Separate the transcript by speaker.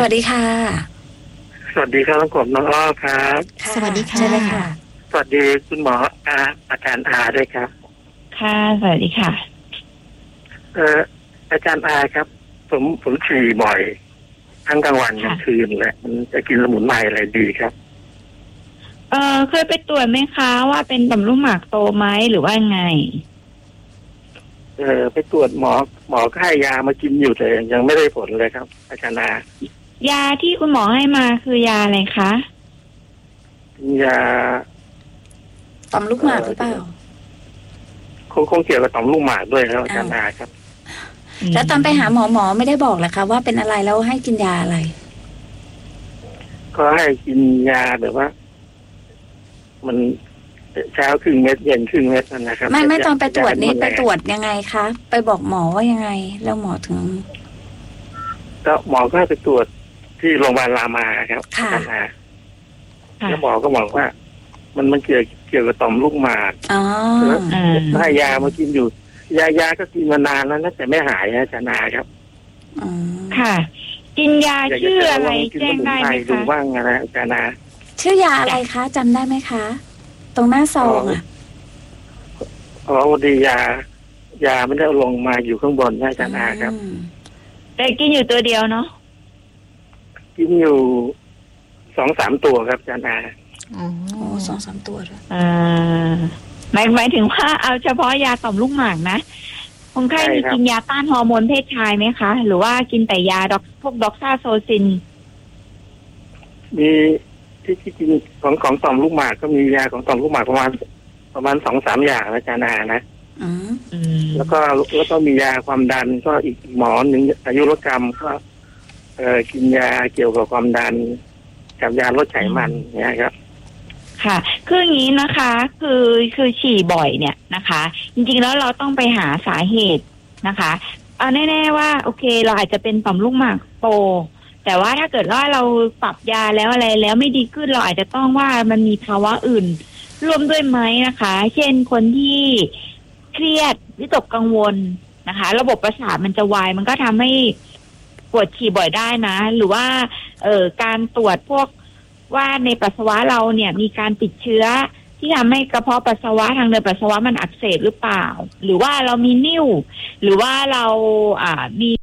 Speaker 1: วัสดีค่ะ
Speaker 2: สวัสดีครับน้องกบน้องอ้อครับ
Speaker 1: สวัสดีค่ะใช่เลยค่ะ
Speaker 2: สวัสดีคุณหมออาจารย์อาด้วยครับ
Speaker 3: ค่ะสวัสดีค่ะ
Speaker 2: อาจารย์อาครับผมฉี่บ่อยทั้งกลางวันกลางคืนแหละมันจะกินสมุนไพรอะไรดีครับ
Speaker 3: เคยไปตรวจไหมคะว่าเป็นต่อมลูกหมากโตไหมหรือว่าไง
Speaker 2: ไปตรวจหมอก็ให้ยามากินอยู่แต่ยังไม่ได้ผลเลยครับอาจารย์อาย
Speaker 3: าที่คุณหมอให้มาคือยาอะไรคะ
Speaker 2: ยา
Speaker 1: ต่อมลูกหมากหรือเปล่า
Speaker 2: คงเกี่ยวกับต่อมลูกหมากด้วยครับอาจารย์อาครับ
Speaker 1: แล้วตอนไปหาหมอไม่ได้บอกเหรอคะว่าเป็นอะไรแล้วให้กินยาอะไร
Speaker 2: ก็ให้กินยาแบบว่ามันเช้าครึ่งเม็ดเย็นครึ่งเม็ดนั่นนะครับ
Speaker 1: ไม่ตอนไปตรวจนี่ไปตรวจยังไงคะไปบอกหมอว่ายังไงแล้วหมอถึง
Speaker 2: ก็หมอก็ไปตรวจที่โรงพยาบาลรามาครับอาจารย์อาแล้วหมอก็บอกว่ามันเกี่ยวกับต่อมลูกหมากแล้วให้ยามากินอยู่ยาก็กินมานานแล้วนะแต่ไม่หายอาจารย์อาครับ
Speaker 3: ค่ะกินยาชื่ออะไรแจ้งได้ไหมคะ
Speaker 2: ดูบ้างนะอาจารย์อา
Speaker 1: ชื่อยาอะไรคะจำได้ไหมคะตรงหน้าซอง
Speaker 2: วันดียาไม่ได้ลงมาอยู่ข้างบนอาจารย์อาครับ
Speaker 3: แต่กินอยู่ตัวเดียวเนาะ
Speaker 2: กินอยู่2-3 ตัวครับอาจารย์อา
Speaker 1: 2-3 ตัวด้วย
Speaker 3: หมายถึงว่าเอาเฉพาะยาต่อมลูกหมากนะคนไข้มีกินยาต้านฮอร์โมนเพศชายไหมคะหรือว่ากินแต่ยาพวกด็อกซาโซซิน
Speaker 2: มีที่กินของต่อมลูกหมากก็มียาของต่อมลูกหมากประมาณ 2-3 อย่างอาจารย์อานะแล้วก็มียาความดันก็อีกหมอหนึ่งอายุรกรรมก็กินยาเกี่ยวกับความดันกับยาลดไขมันเนี่ยครับ
Speaker 3: ค่ะคืออย่างนี้นะคะคือฉี่บ่อยเนี่ยนะคะจริงๆแล้วเราต้องไปหาสาเหตุนะคะเอาแน่ๆว่าโอเคเราอาจจะเป็นต่อมลูกหมากโตแต่ว่าถ้าเกิดว่าเราปรับยาแล้วอะไรแล้วไม่ดีขึ้นเราอาจจะต้องว่ามันมีภาวะอื่นร่วมด้วยไหมนะคะเช่นคนที่เครียดวิตกกังวลนะคะระบบประสาทมันจะวายมันก็ทำให้ปวดฉี่บ่อยได้นะหรือว่าการตรวจพวกว่าในปัสสาวะเราเนี่ยมีการติดเชื้อที่ทำให้กระเพาะปัสสาวะทางเดินปัสสาวะมันอักเสบหรือเปล่าหรือว่าเรามีนิ่วหรือว่าเรามี